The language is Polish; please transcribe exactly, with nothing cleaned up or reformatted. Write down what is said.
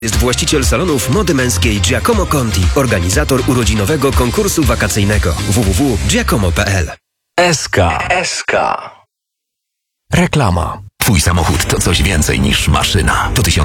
Jest właściciel salonów mody męskiej Giacomo Conti, organizator urodzinowego konkursu wakacyjnego w w w kropka giacomo kropka p l. S K. S K. Reklama. Twój samochód to coś więcej niż maszyna. To tysiąc